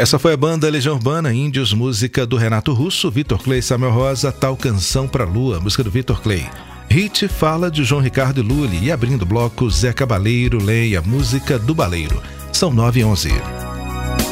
Essa foi a banda Legião Urbana, Índios, música do Renato Russo, Vitor Clay e Samuel Rosa, Tal Canção Pra Lua, música do Vitor Clay. Hit Fala de João Ricardo e Lully, e abrindo o bloco Zé Cabaleiro, Leia, música do Baleiro. São 9h11.